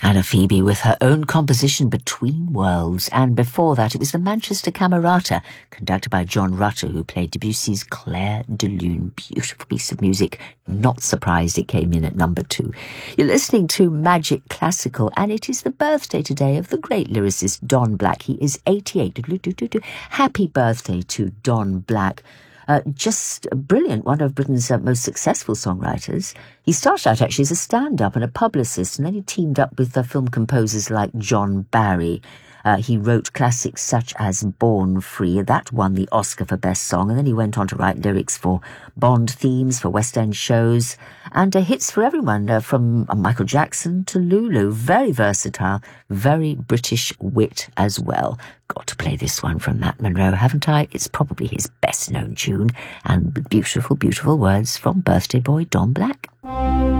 Anna Phoebe with her own composition Between Worlds, and before that it was the Manchester Camerata, conducted by John Rutter, who played Debussy's Clair de Lune. Beautiful piece of music. Not surprised it came in at number 2. You're listening to Magic Classical, and it is the birthday today of the great lyricist Don Black. He is 88. Happy birthday to Don Black. Just brilliant, one of Britain's most successful songwriters. He started out actually as a stand-up and a publicist, and then he teamed up with film composers like John Barry. He wrote classics such as Born Free. That won the Oscar for Best Song, and then he went on to write lyrics for Bond themes, for West End shows, and hits for everyone, from Michael Jackson to Lulu. Very versatile, very British wit as well. Got to play this one from Matt Monro, haven't I? It's probably his best-known tune, and beautiful, beautiful words from birthday boy Don Black.